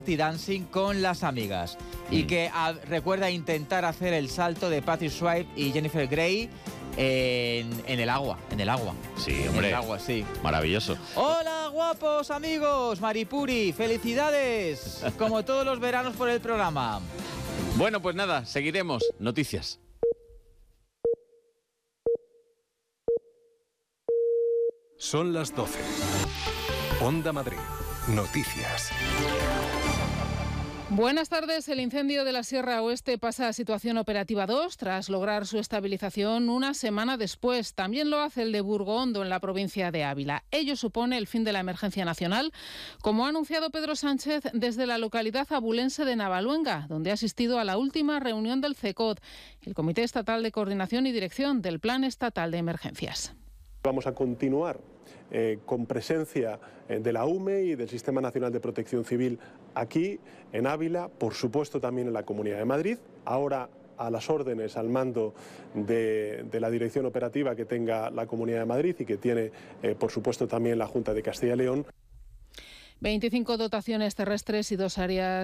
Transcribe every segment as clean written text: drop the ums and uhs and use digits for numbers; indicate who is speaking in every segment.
Speaker 1: Dancing con las amigas y que recuerda intentar hacer el salto de Patrick Swayze y Jennifer Grey en el agua.
Speaker 2: Sí, hombre.
Speaker 1: En el agua, sí.
Speaker 2: Maravilloso.
Speaker 1: Hola, guapos amigos. Maripuri, felicidades. Como todos los veranos por el programa.
Speaker 2: Bueno, pues nada, seguiremos. Noticias.
Speaker 3: Son las 12. Onda Madrid. Noticias.
Speaker 4: Buenas tardes. El incendio de la Sierra Oeste pasa a situación operativa 2 tras lograr su estabilización una semana después. También lo hace el de Burgondo en la provincia de Ávila. Ello supone el fin de la emergencia nacional, como ha anunciado Pedro Sánchez desde la localidad abulense de Navaluenga, donde ha asistido a la última reunión del CECOD, el Comité Estatal de Coordinación y Dirección del Plan Estatal de Emergencias.
Speaker 5: Vamos a continuar con presencia de la UME y del Sistema Nacional de Protección Civil aquí en Ávila, por supuesto también en la Comunidad de Madrid, ahora a las órdenes, al mando de la dirección operativa que tenga la Comunidad de Madrid y que tiene, por supuesto, también la Junta de Castilla y León.
Speaker 4: 25 dotaciones terrestres y dos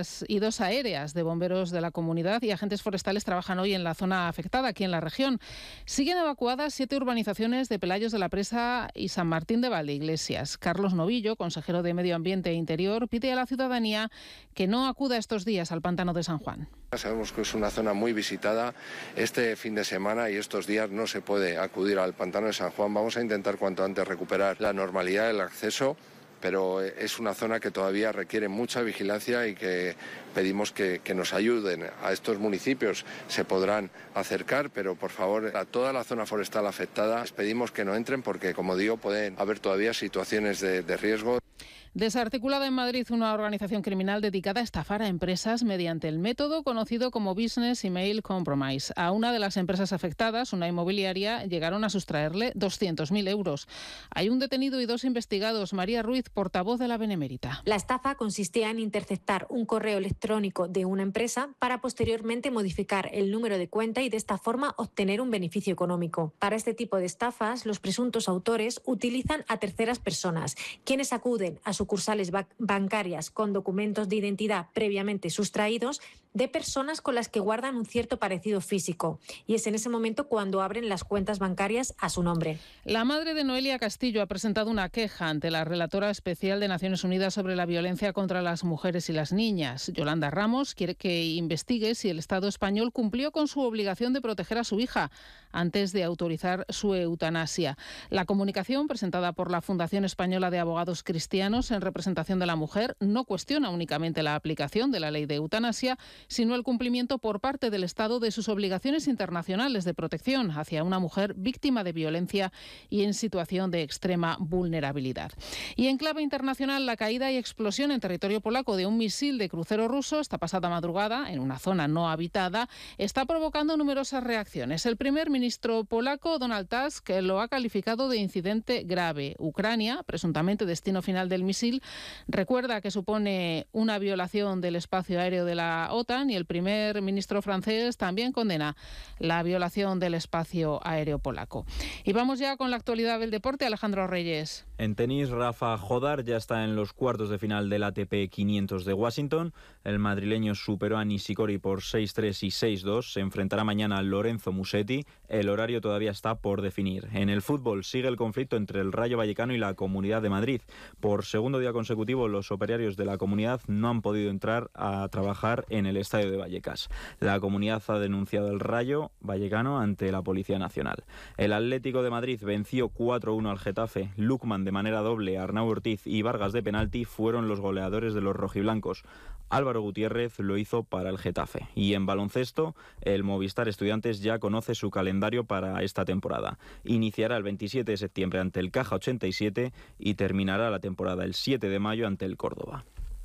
Speaker 4: aéreas de bomberos de la comunidad y agentes forestales trabajan hoy en la zona afectada, aquí en la región. Siguen evacuadas 7 urbanizaciones de Pelayos de la Presa y San Martín de Valdeiglesias. Carlos Novillo, consejero de Medio Ambiente e Interior, pide a la ciudadanía que no acuda estos días al pantano de San Juan.
Speaker 6: Sabemos que es una zona muy visitada. Este fin de semana y estos días no se puede acudir al pantano de San Juan. Vamos a intentar cuanto antes recuperar la normalidad del acceso, pero es una zona que todavía requiere mucha vigilancia y que pedimos que nos ayuden. A estos municipios se podrán acercar, pero por favor a toda la zona forestal afectada les pedimos que no entren porque, como digo, pueden haber todavía situaciones de riesgo.
Speaker 4: Desarticulada en Madrid una organización criminal dedicada a estafar a empresas mediante el método conocido como Business Email Compromise. A una de las empresas afectadas, una inmobiliaria, llegaron a sustraerle 200.000 euros. Hay un detenido y 2 investigados. María Ruiz, portavoz de la Benemérita.
Speaker 7: La estafa consistía en interceptar un correo electrónico de una empresa para posteriormente modificar el número de cuenta y de esta forma obtener un beneficio económico. Para este tipo de estafas, los presuntos autores utilizan a terceras personas, quienes acuden a sucursales bancarias con documentos de identidad previamente sustraídos de personas con las que guardan un cierto parecido físico. Y es en ese momento cuando abren las cuentas bancarias a su nombre.
Speaker 4: La madre de Noelia Castillo ha presentado una queja ante la relatora especial de Naciones Unidas sobre la violencia contra las mujeres y las niñas. Yolanda Ramos quiere que investigue si el Estado español cumplió con su obligación de proteger a su hija antes de autorizar su eutanasia. La comunicación presentada por la Fundación Española de Abogados Cristianos en representación de la mujer no cuestiona únicamente la aplicación de la ley de eutanasia, sino el cumplimiento por parte del Estado de sus obligaciones internacionales de protección hacia una mujer víctima de violencia y en situación de extrema vulnerabilidad. Y en clave internacional, la caída y explosión en territorio polaco de un misil de crucero ruso esta pasada madrugada en una zona no habitada está provocando numerosas reacciones. El primer ministro polaco, Donald Tusk, lo ha calificado de incidente grave. Ucrania, presuntamente destino final del misil, recuerda que supone una violación del espacio aéreo de la OTAN y el primer ministro francés también condena la violación del espacio aéreo polaco. Y vamos ya con la actualidad del deporte. Alejandro Reyes.
Speaker 8: En tenis, Rafa Jodar ya está en los cuartos de final del ATP 500 de Washington. El madrileño superó a Nishikori por 6-3 y 6-2. Se enfrentará mañana a Lorenzo Musetti. El horario todavía está por definir. En el fútbol sigue el conflicto entre el Rayo Vallecano y la Comunidad de Madrid. Por segundo día consecutivo, los operarios de la comunidad no han podido entrar a trabajar en el estadio de Vallecas. La comunidad ha denunciado el Rayo Vallecano ante la Policía Nacional. El Atlético de Madrid venció 4-1 al Getafe. Lukman de manera doble, Arnau Ortiz y Vargas de penalti fueron los goleadores de los rojiblancos. Álvaro Gutiérrez lo hizo para el Getafe. Y en baloncesto, el Movistar Estudiantes ya conoce su calendario para esta temporada. Iniciará el 27 de septiembre ante el Caja 87 y terminará la temporada el 7 de mayo ante el Córdoba.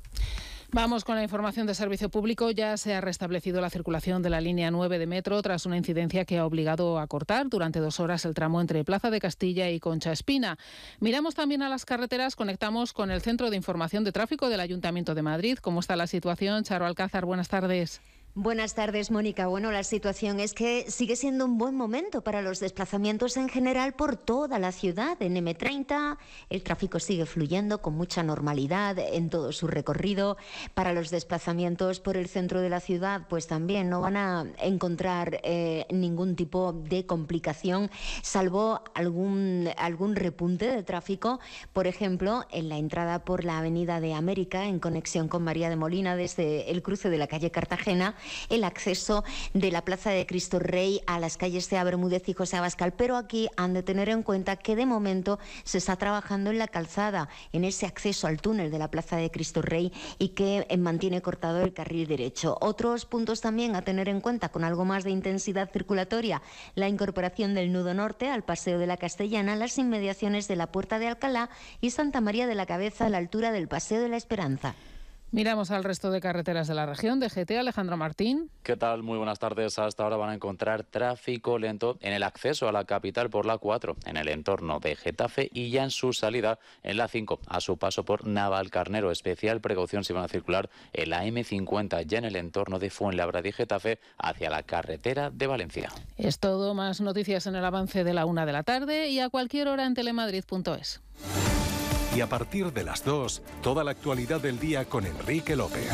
Speaker 4: Vamos con la información de servicio público. Ya se ha restablecido la circulación de la línea 9 de metro tras una incidencia que ha obligado a cortar durante 2 horas el tramo entre Plaza de Castilla y Concha Espina. Miramos también a las carreteras, conectamos con el Centro de Información de Tráfico del Ayuntamiento de Madrid. ¿Cómo está la situación? Charo Alcázar, buenas tardes.
Speaker 9: Buenas tardes, Mónica. Bueno, la situación es que sigue siendo un buen momento para los desplazamientos en general por toda la ciudad. En M30 el tráfico sigue fluyendo con mucha normalidad en todo su recorrido. Para los desplazamientos por el centro de la ciudad, pues también no van a encontrar ningún tipo de complicación, salvo algún repunte de tráfico, por ejemplo, en la entrada por la Avenida de América, en conexión con María de Molina, desde el cruce de la calle Cartagena, el acceso de la Plaza de Cristo Rey a las calles Cea Bermúdez y José Abascal, pero aquí han de tener en cuenta que de momento se está trabajando en la calzada, en ese acceso al túnel de la Plaza de Cristo Rey y que mantiene cortado el carril derecho. Otros puntos también a tener en cuenta con algo más de intensidad circulatoria: la incorporación del nudo norte al Paseo de la Castellana, las inmediaciones de la Puerta de Alcalá y Santa María de la Cabeza a la altura del Paseo de la Esperanza.
Speaker 4: Miramos al resto de carreteras de la región. DGT, Alejandro Martín.
Speaker 10: ¿Qué tal? Muy buenas tardes. Hasta ahora van a encontrar tráfico lento en el acceso a la capital por la 4, en el entorno de Getafe, y ya en su salida en la 5, a su paso por Navalcarnero. Especial precaución si van a circular en la M50, ya en el entorno de Fuenlabrada y Getafe, hacia la carretera de Valencia.
Speaker 4: Es todo. Más noticias en el avance de la 1 de la tarde y a cualquier hora en telemadrid.es.
Speaker 3: Y a partir de las 2, toda la actualidad del día con Enrique López.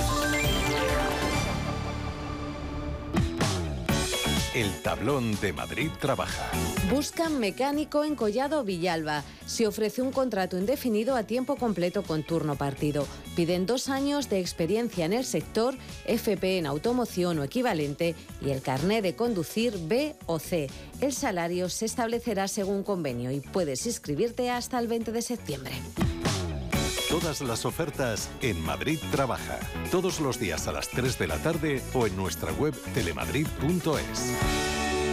Speaker 3: El tablón de Madrid trabaja.
Speaker 11: Buscan mecánico en Collado Villalba. Se ofrece un contrato indefinido a tiempo completo con turno partido. Piden 2 años de experiencia en el sector, FP en automoción o equivalente y el carné de conducir B o C. El salario se establecerá según convenio y puedes inscribirte hasta el 20 de septiembre.
Speaker 3: Todas las ofertas en Madrid Trabaja. Todos los días a las 3 de la tarde o en nuestra web telemadrid.es.